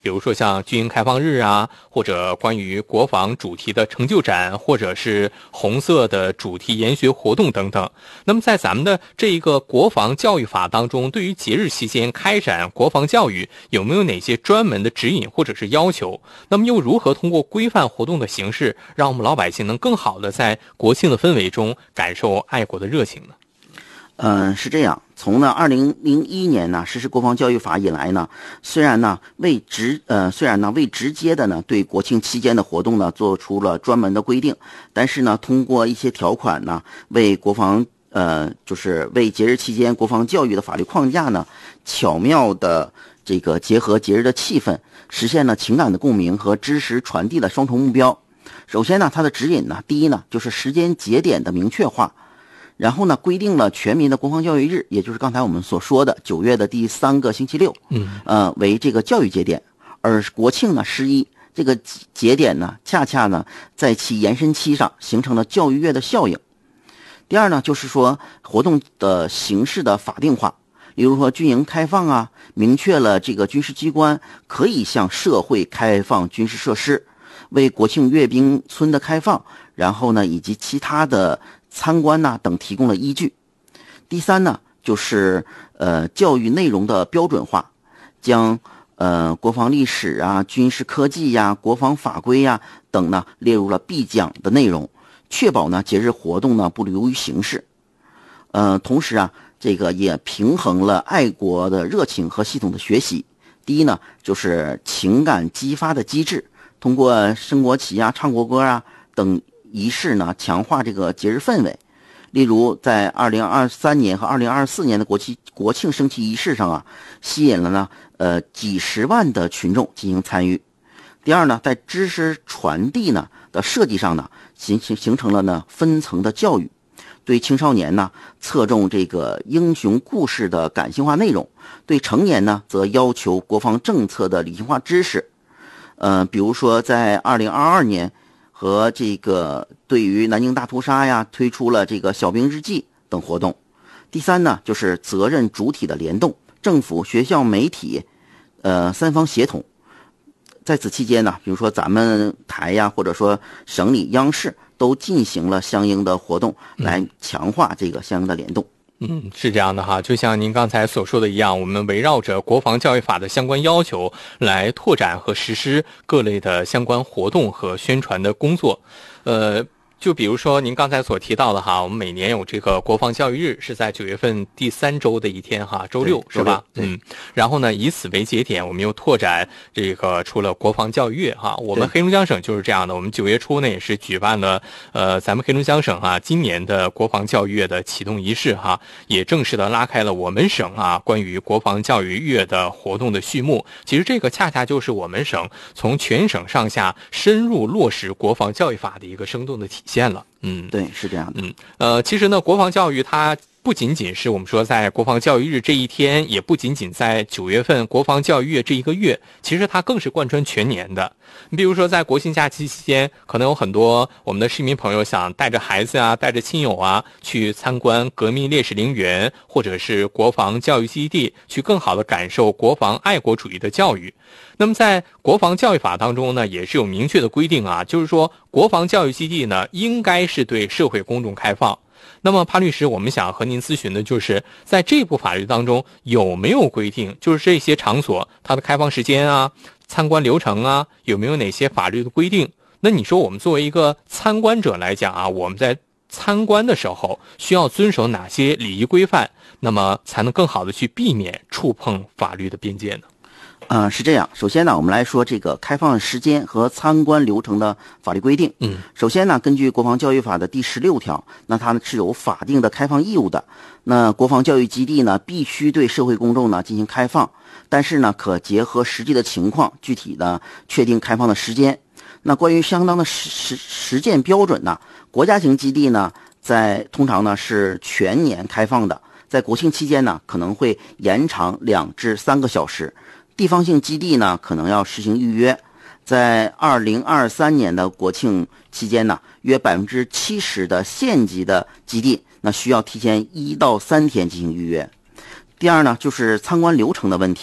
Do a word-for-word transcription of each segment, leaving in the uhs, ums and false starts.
比如说像军营开放日啊，或者关于国防主题的成就展，或者是红色的主题研学活动等等。那么在咱们的这一个国防教育法当中，对于节日期间开展国防教育有没有哪些专门的指引或者是要求？那么又如何通过规范活动的形式，让我们老百姓能更好的在国庆的氛围中感受爱国的热情呢？ 嗯，是这样。从呢二零零一年呢实施国防教育法以来呢，虽然呢未直呃虽然呢未直接的呢对国庆期间的活动呢做出了专门的规定，但是呢通过一些条款呢为国防呃就是为节日期间国防教育的法律框架呢巧妙的这个结合节日的气氛，实现了情感的共鸣和知识传递的双重目标。首先呢它的指引呢，第一呢就是时间节点的明确化。然后呢，规定了全民的国防教育日，也就是刚才我们所说的九月的第三个星期六， 嗯， 呃，为这个教育节点，而国庆呢，十一这个节点呢，恰恰呢，在其延伸期上形成了教育月的效应。第二呢，就是说活动的形式的法定化，例如说军营开放啊，明确了这个军事机关可以向社会开放军事设施，为国庆阅兵村的开放，然后呢，以及其他的参观呐等提供了依据。第三呢，就是呃教育内容的标准化，将呃国防历史啊、军事科技呀、国防法规呀等呢列入了必讲的内容，确保呢节日活动呢不流于形式。呃，同时啊，这个也平衡了爱国的热情和系统的学习。第一呢，就是情感激发的机制，通过升国旗啊、唱国歌啊等仪式呢，强化这个节日氛围。例如，在二零二三年和二零二四年的国庆国庆升旗仪式上啊，吸引了呢呃几十万的群众进行参与。第二呢，在知识传递呢的设计上呢，形形形成了呢分层的教育，对青少年呢侧重这个英雄故事的感性化内容，对成年呢则要求国防政策的理性化知识。呃，比如说在二零二二年。和这个对于南京大屠杀呀推出了这个小兵日记等活动。第三呢，就是责任主体的联动，政府、学校、媒体，呃三方协同。在此期间呢，比如说咱们台呀，或者说省里央视都进行了相应的活动，来强化这个相应的联动。 嗯，是这样的哈，就像您刚才所说的一样，我们围绕着国防教育法的相关要求来拓展和实施各类的相关活动和宣传的工作。呃，就比如说您刚才所提到的哈，我们每年有这个国防教育日，是在九月份第三周的一天哈，周六是吧？嗯，然后呢，以此为节点，我们又拓展这个除了国防教育月哈，我们黑龙江省就是这样的，我们九月初呢也是举办了呃咱们黑龙江省啊今年的国防教育月的启动仪式哈，也正式的拉开了我们省啊关于国防教育月的活动的序幕。其实这个恰恰就是我们省从全省上下深入落实国防教育法的一个生动的体现了。嗯， 对，是这样的。 嗯，呃，其实呢，国防教育它不仅仅是我们说在国防教育日这一天，也不仅仅在九月份国防教育月这一个月，其实它更是贯穿全年的。你比如说在国庆假期期间，可能有很多我们的市民朋友想带着孩子啊，带着亲友啊，去参观革命烈士陵园，或者是国防教育基地，去更好的感受国防爱国主义的教育。那么在国防教育法当中呢，也是有明确的规定啊，就是说国防教育基地呢，应该是对社会公众开放。那么潘律师，我们想和您咨询的就是在这部法律当中有没有规定，就是这些场所它的开放时间啊、参观流程啊，有没有哪些法律的规定？那你说我们作为一个参观者来讲啊，我们在参观的时候需要遵守哪些礼仪规范，那么才能更好的去避免触碰法律的边界呢？ 呃，是这样。首先呢，我们来说这个开放时间和参观流程的法律规定。 嗯， 首先呢，根据国防教育法的第十六条，那它是有法定的开放义务的。那国防教育基地呢，必须对社会公众呢进行开放，但是呢，可结合实际的情况，具体的确定开放的时间。那关于相当的实实实践标准呢，国家型基地呢，在通常呢是全年开放的，在国庆期间呢，可能会延长两至三个小时。地方性基地呢，可能要实行预约。在二零二三年的国庆期间呢，约百分之七十的县级的基地，那需要提前一到三天进行预约。第二呢，就是参观流程的问题。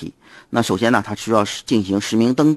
那首先呢，它需要进行实名登记。